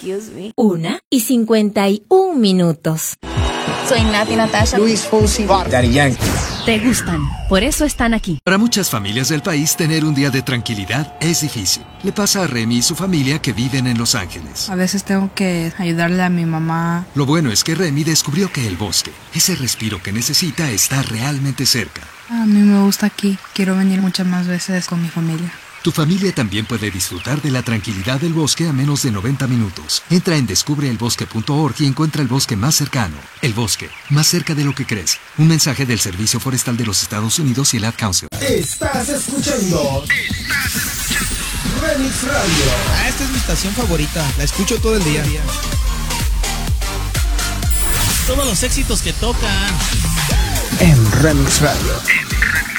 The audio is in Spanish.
Excuse me. 1:51. Soy Nati Natasha. Luis Fonsi, Daddy Yankee. Te gustan, por eso están aquí. Para muchas familias del país, tener un día de tranquilidad es difícil. Le pasa a Remy y su familia que viven en Los Ángeles. A veces tengo que ayudarle a mi mamá. Lo bueno es que Remy descubrió que el bosque, ese respiro que necesita, está realmente cerca. A mí me gusta aquí. Quiero venir muchas más veces con mi familia. Tu familia también puede disfrutar de la tranquilidad del bosque a menos de 90 minutos. Entra en descubreelbosque.org y encuentra el bosque más cercano. El bosque, más cerca de lo que crees. Un mensaje del Servicio Forestal de los Estados Unidos y el Ad Council. Estás escuchando Remix Radio. Esta es mi estación favorita. La escucho todo el día. Todos los éxitos que tocan en Remix Radio.